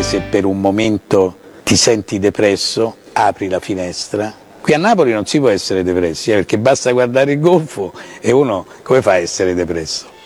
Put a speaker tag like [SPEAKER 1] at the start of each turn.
[SPEAKER 1] se per un momento ti senti depresso, apri la finestra. Qui a Napoli non si può essere depressi, perché basta guardare il golfo e uno come fa a essere depresso?